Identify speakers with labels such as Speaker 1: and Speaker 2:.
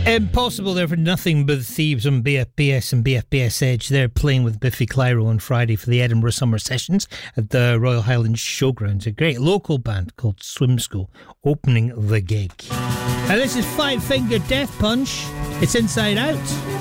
Speaker 1: Impossible there for Nothing But Thieves on BFBS and BFBS Edge. They're playing with Biffy Clyro on Friday for the Edinburgh Summer Sessions at the Royal Highland Showgrounds. A great local band called Swim School opening the gig. Now this is Five Finger Death Punch. It's Inside Out.